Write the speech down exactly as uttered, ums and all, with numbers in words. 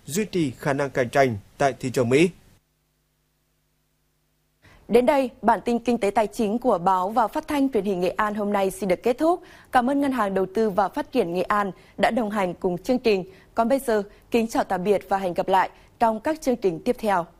duy trì khả năng cạnh tranh tại thị trường Mỹ. Đến đây, bản tin kinh tế tài chính của báo và phát thanh truyền hình Nghệ An hôm nay xin được kết thúc. Cảm ơn Ngân hàng Đầu tư và Phát triển Nghệ An đã đồng hành cùng chương trình. Còn bây giờ, kính chào tạm biệt và hẹn gặp lại trong các chương trình tiếp theo.